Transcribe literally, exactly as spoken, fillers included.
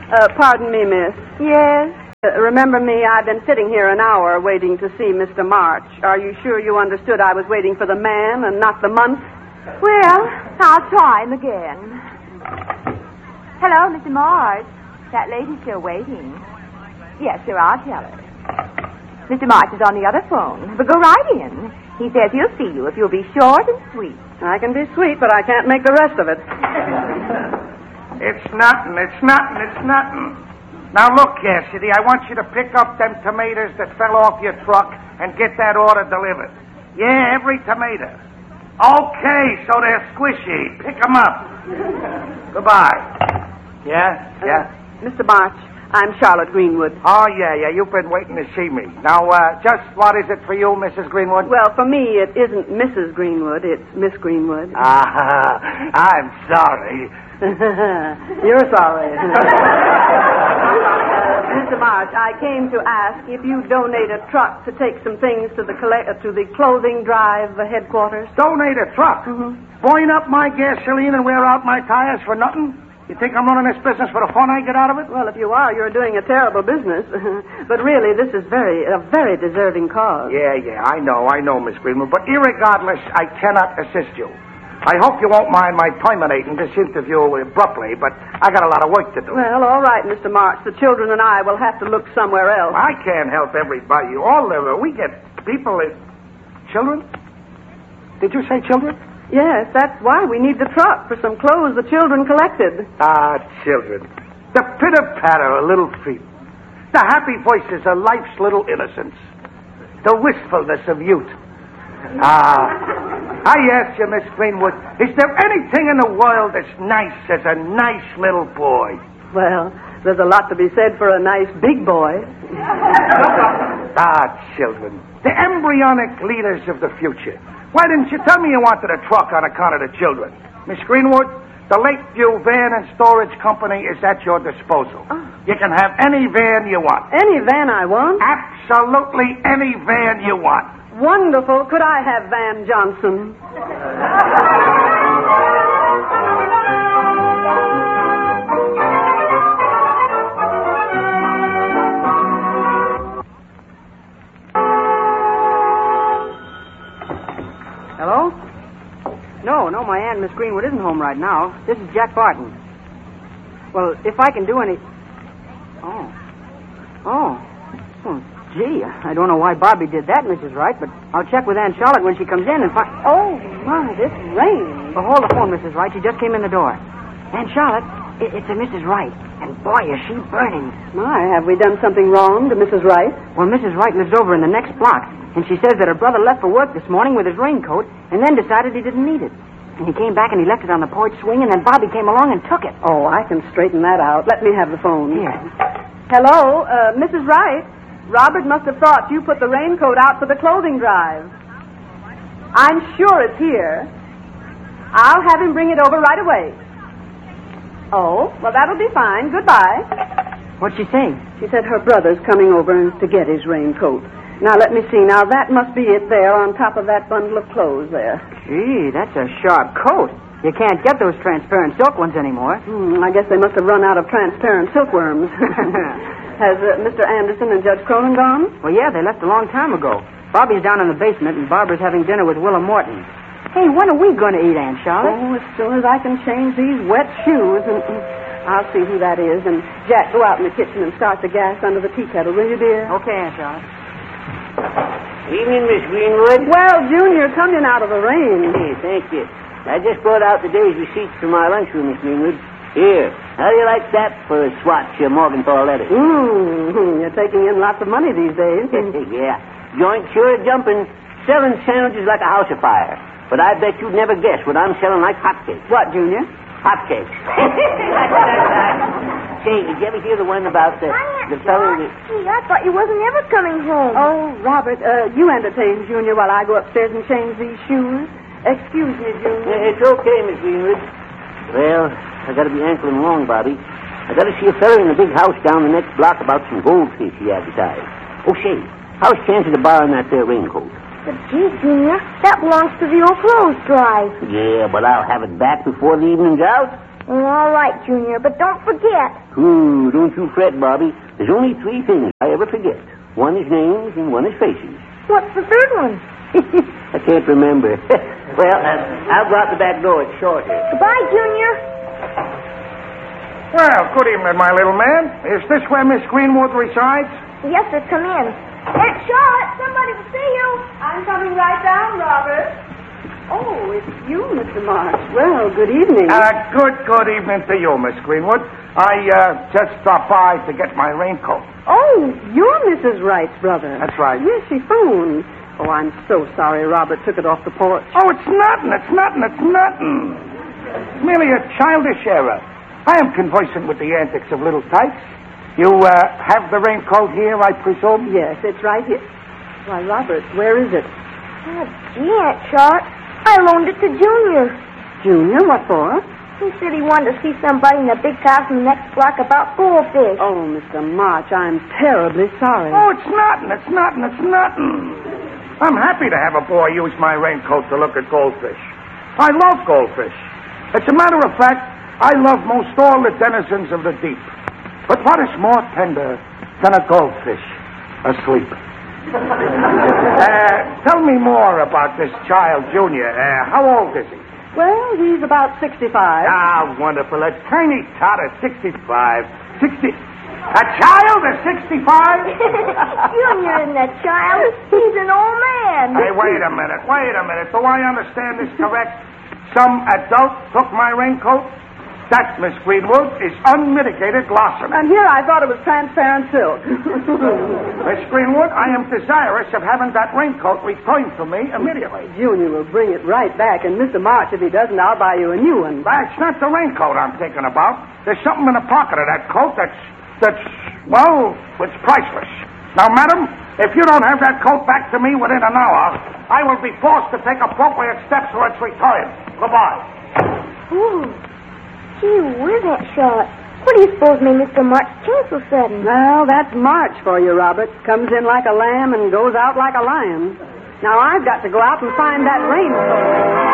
Uh, pardon me, miss. Yes? Uh, remember me, I've been sitting here an hour waiting to see Mister March. Are you sure you understood I was waiting for the man and not the month? Well, I'll try him again. Hello, Mister March. That lady's still waiting. Yes, sir, I'll tell her. Mister March is on the other phone, but go right in. He says he'll see you if you'll be short and sweet. I can be sweet, but I can't make the rest of it. It's nothing, it's nothing, it's nothing. Now look, Cassidy, I want you to pick up them tomatoes that fell off your truck and get that order delivered. Yeah, every tomato. Okay, so they're squishy. Pick them up. Goodbye. Yeah? Yeah? Uh, Mister March, I'm Charlotte Greenwood. Oh, yeah, yeah, you've been waiting to see me. Now, uh, just what is it for you, Missus Greenwood? Well, for me, it isn't Missus Greenwood, it's Miss Greenwood. Ah, I'm sorry. You're sorry. uh, Mister March, I came to ask if you donate a truck to take some things to the coll- uh, to the clothing drive uh, headquarters. Donate a truck? Mm-hmm. Burn up my gasoline and wear out my tires for nothing? You think I'm running this business for the fun I get out of it? Well, if you are, you're doing a terrible business. But really, this is very a very deserving cause. Yeah, yeah, I know, I know, Miss Greenwood. But irregardless, I cannot assist you. I hope you won't mind my terminating this interview abruptly, but I got a lot of work to do. Well, all right, Mister March. The children and I will have to look somewhere else. I can't help everybody. All of it. We get people... Uh, children? Did you say children? Yes, that's why we need the truck for some clothes the children collected. Ah, children. The pitter-patter of little feet. The happy voices of life's little innocence. The wistfulness of youth. Ah, I ask you, Miss Greenwood, is there anything in the world as nice as a nice little boy? Well, there's a lot to be said for a nice big boy. Ah, children. The embryonic leaders of the future. Why didn't you tell me you wanted a truck on account of the children? Miss Greenwood, the Lakeview Van and Storage Company is at your disposal. Oh. You can have any van you want. Any van I want? Absolutely any van you want. Wonderful. Could I have Van Johnson? Hello? No, no, my Aunt Miss Greenwood isn't home right now. This is Jack Barton. Well, if I can do any... Oh. Oh. Oh, gee, I don't know why Bobby did that, Missus Wright, but I'll check with Aunt Charlotte when she comes in and find... Oh, my, this rain. Oh, hold the phone, Missus Wright. She just came in the door. Aunt Charlotte, it, it's a Missus Wright, and boy, is she burning. My, have we done something wrong to Missus Wright? Well, Missus Wright lives over in the next block, and she says that her brother left for work this morning with his raincoat and then decided he didn't need it. And he came back and he left it on the porch swing, and then Bobby came along and took it. Oh, I can straighten that out. Let me have the phone. Here. Hello, uh, Missus Wright. Robert must have thought you put the raincoat out for the clothing drive. I'm sure it's here. I'll have him bring it over right away. Oh, well, that'll be fine. Goodbye. What'd she say? She said her brother's coming over to get his raincoat. Now, let me see. Now, that must be it there on top of that bundle of clothes there. Gee, that's a sharp coat. You can't get those transparent silk ones anymore. Hmm, I guess they must have run out of transparent silkworms. Has uh, Mister Anderson and Judge Cronin gone? Well, yeah, they left a long time ago. Bobby's down in the basement, and Barbara's having dinner with Willa Morton. Hey, when are we going to eat, Aunt Charlotte? Oh, as soon as I can change these wet shoes. And, and I'll see who that is. And, Jack, go out in the kitchen and start the gas under the tea kettle, will you, dear? Okay, Aunt Charlotte. Evening, Miss Greenwood. Well, Junior, come in out of the rain. Hey, thank you. I just brought out the day's receipts from my lunchroom, Miss Greenwood. Here. How do you like that for a swatch of Morgenthau lettuce? Mmm, you're taking in lots of money these days. Yeah. Joint sure jumping. Selling sandwiches like a house afire. But I bet you'd never guess what I'm selling like hotcakes. What, Junior? Hotcakes. Say, did you ever hear the one about the, the fellow that... Gee, I thought you wasn't ever coming home. Oh, Robert, uh, you entertain Junior while I go upstairs and change these shoes. Excuse me, Junior. It's okay, Miss Greenwood. Well, I gotta be ankling along, Bobby. I gotta see a fella in the big house down the next block about some goldfish he advertised. Oh, say, how's chances of borrowing that there raincoat? But gee, Junior, that belongs to the old clothes drive. Yeah, but I'll have it back before the evening's out. Oh, all right, Junior, but don't forget. Ooh, don't you fret, Bobby. There's only three things I ever forget. One is names and one is faces. What's the third one? I can't remember. Well, uh, I'll go out the back door. It's short here. Goodbye, Junior. Well, good evening, my little man. Is this where Miss Greenwood resides? Yes, sir, come in. Aunt Charlotte, somebody to see you. I'm coming right down, Robert. Oh, it's you, Mister March. Well, good evening. Uh, good, good evening to you, Miss Greenwood. I uh, just stopped by to get my raincoat. Oh, you're Missus Wright's brother. That's right. Yes, she phoned. Oh, I'm so sorry Robert took it off the porch. Oh, it's nothing, it's nothing, it's nothing. It's merely a childish error. I am conversant with the antics of little tykes. You uh, have the raincoat here, I presume? Yes, it's right here. Why, Robert, where is it? Oh, gee, Aunt Charlotte, I loaned it to Junior. Junior, what for? He said he wanted to see somebody in the big house in the next block about goldfish. Oh, Mister March, I'm terribly sorry. Oh, it's nothing, it's nothing, it's nothing. I'm happy to have a boy use my raincoat to look at goldfish. I love goldfish. As a matter of fact, I love most all the denizens of the deep. But what is more tender than a goldfish asleep? uh, tell me more about this child, Junior. Uh, how old is he? Well, he's about sixty-five. Ah, wonderful. A tiny tot of sixty-five. Sixty... A child of sixty-five? Junior isn't a child. He's an old man. Hey, wait a minute. Wait a minute. Do I understand this correct? Some adult took my raincoat? That, Miss Greenwood, is unmitigated larceny. And here I thought it was transparent silk. Miss Greenwood, I am desirous of having that raincoat returned to me immediately. Junior will bring it right back, and Mister March, if he doesn't, I'll buy you a new one. That's not the raincoat I'm thinking about. There's something in the pocket of that coat that's, that's, well, it's priceless. Now, madam, if you don't have that coat back to me within an hour, I will be forced to take appropriate steps for its return. Goodbye. Ooh. Gee whiz, Aunt Charlotte. What do you suppose made Mister March change so sudden? Well, that's March for you, Robert. Comes in like a lamb and goes out like a lion. Now I've got to go out and find that raincoat.